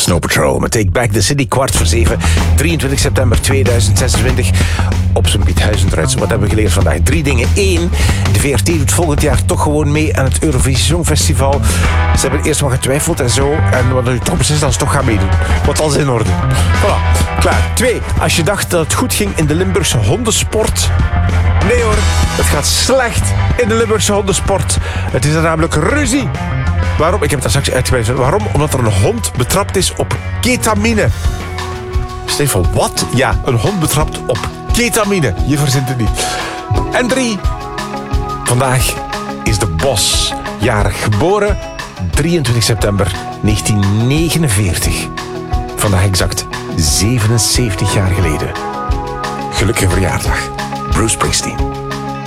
Snow Patrol met Take Back the City, 6:15, 23 september 2026. Op zijn Piet Huizendruits. Wat hebben we geleerd vandaag? 3 dingen. 1. De VRT doet volgend jaar toch gewoon mee aan het Eurovisie Songfestival. Ze hebben eerst maar getwijfeld en zo. En wat nu toch beslist dat ze toch gaan meedoen. Wat alles in orde. Voilà, klaar. 2. Als je dacht dat het goed ging in de Limburgse hondensport. Nee hoor, het gaat slecht in de Limburgse hondensport. Het is er namelijk ruzie. Waarom? Ik heb het daar straks uitgebreid. Waarom? Omdat er een hond betrapt is op ketamine. Stefan, wat? Ja, een hond betrapt op ketamine. Je verzint het niet. En 3. Vandaag is de Bos jarig, geboren 23 september 1949. Vandaag exact 77 jaar geleden. Gelukkige verjaardag, Bruce Springsteen.